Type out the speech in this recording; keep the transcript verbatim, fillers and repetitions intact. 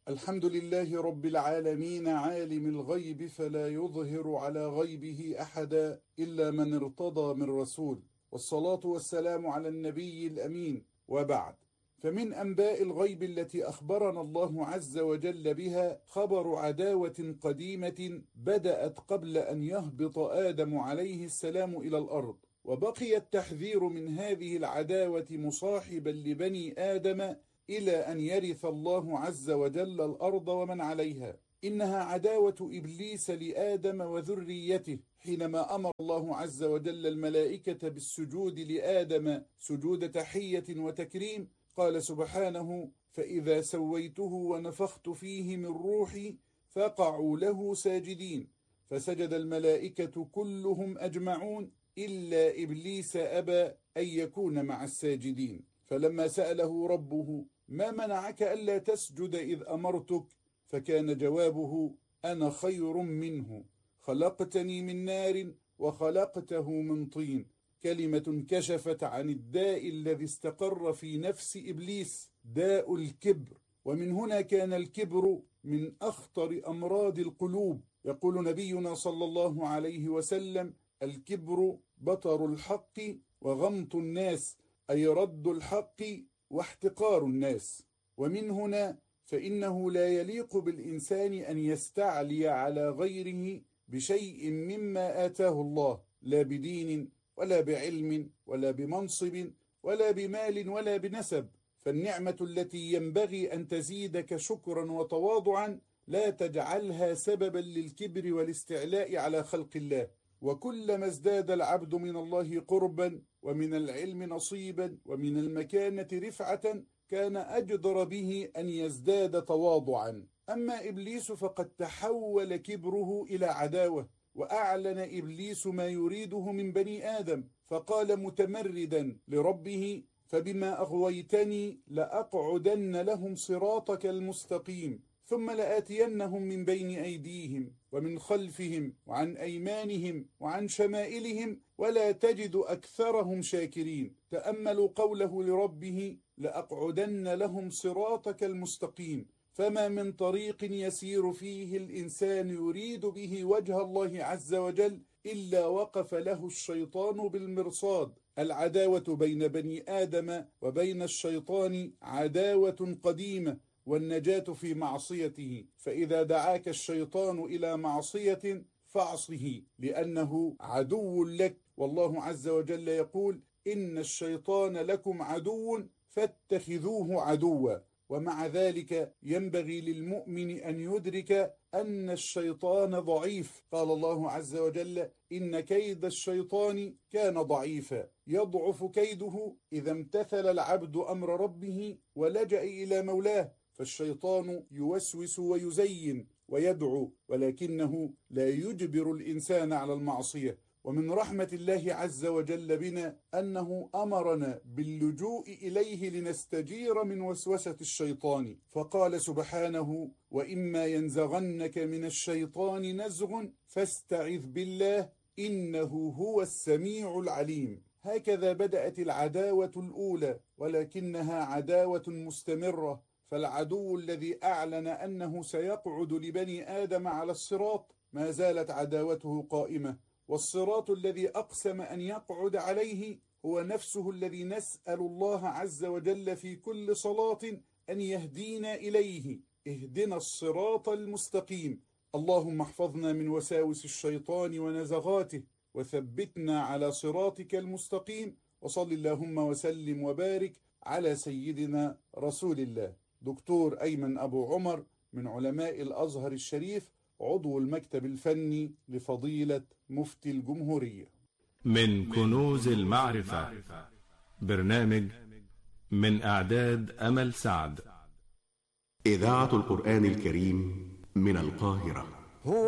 الحمد لله رب العالمين عالم الغيب فلا يظهر على غيبه أحدا إلا من ارتضى من رسول، والصلاة والسلام على النبي الأمين. وبعد، فمن أنباء الغيب التي أخبرنا الله عز وجل بها خبر عداوة قديمة بدأت قبل أن يهبط آدم عليه السلام إلى الأرض، وبقي التحذير من هذه العداوة مصاحبا لبني آدم إلى أن يرث الله عز وجل الأرض ومن عليها. إنها عداوة إبليس لآدم وذريته، حينما أمر الله عز وجل الملائكة بالسجود لآدم سجود تحية وتكريم، قال سبحانه: فإذا سويته ونفخت فيه من روحي فقعوا له ساجدين، فسجد الملائكة كلهم أجمعون إلا إبليس أبى أن يكون مع الساجدين. فلما سأله ربه: ما منعك ألا تسجد إذ أمرتك؟ فكان جوابه: أنا خير منه، خلقتني من نار وخلقته من طين. كلمة كشفت عن الداء الذي استقر في نفس إبليس، داء الكبر. ومن هنا كان الكبر من أخطر أمراض القلوب. يقول نبينا صلى الله عليه وسلم: الكبر بطر الحق وغمط الناس، أي رد الحق واحتقار الناس. ومن هنا فإنه لا يليق بالإنسان أن يستعلي على غيره بشيء مما آتاه الله، لا بدين ولا بعلم ولا بمنصب ولا بمال ولا بنسب. فالنعمة التي ينبغي أن تزيدك شكرا وتواضعا لا تجعلها سببا للكبر والاستعلاء على خلق الله. وكلما ازداد العبد من الله قربا ومن العلم نصيبا ومن المكانة رفعة كان أجدر به أن يزداد تواضعا. أما إبليس فقد تحول كبره إلى عداوة، وأعلن إبليس ما يريده من بني آدم، فقال متمردا لربه: فبما أغويتني لأقعدن لهم صراطك المستقيم، ثم لآتينهم من بين أيديهم ومن خلفهم وعن أيمانهم وعن شمائلهم ولا تجد أكثرهم شاكرين. تأملوا قوله لربه: لأقعدن لهم صراطك المستقيم. فما من طريق يسير فيه الإنسان يريد به وجه الله عز وجل إلا وقف له الشيطان بالمرصاد. العداوة بين بني آدم وبين الشيطان عداوة قديمة، والنجاة في معصيته. فإذا دعاك الشيطان إلى معصية فاعصه، لأنه عدو لك. والله عز وجل يقول: إن الشيطان لكم عدو فاتخذوه عدوا. ومع ذلك ينبغي للمؤمن أن يدرك أن الشيطان ضعيف. قال الله عز وجل: إن كيد الشيطان كان ضعيفا، يضعف كيده إذا امتثل العبد أمر ربه ولجأ إلى مولاه. فالشيطان يوسوس ويزين ويدعو، ولكنه لا يجبر الإنسان على المعصية. ومن رحمة الله عز وجل بنا أنه أمرنا باللجوء إليه لنستجير من وسوسة الشيطان، فقال سبحانه: وإما ينزغنك من الشيطان نزغ فاستعذ بالله إنه هو السميع العليم. هكذا بدأت العداوة الأولى، ولكنها عداوة مستمرة. فالعدو الذي أعلن أنه سيقعد لبني آدم على الصراط ما زالت عداوته قائمة، والصراط الذي أقسم أن يقعد عليه هو نفسه الذي نسأل الله عز وجل في كل صلاة أن يهدينا إليه. اهدنا الصراط المستقيم. اللهم احفظنا من وساوس الشيطان ونزغاته، وثبتنا على صراطك المستقيم. وصل اللهم وسلم وبارك على سيدنا رسول الله. دكتور أيمن أبو عمر من علماء الأزهر الشريف، عضو المكتب الفني لفضيلة مفتي الجمهورية. من كنوز المعرفة، برنامج من إعداد أمل سعد. إذاعة القرآن الكريم من القاهرة.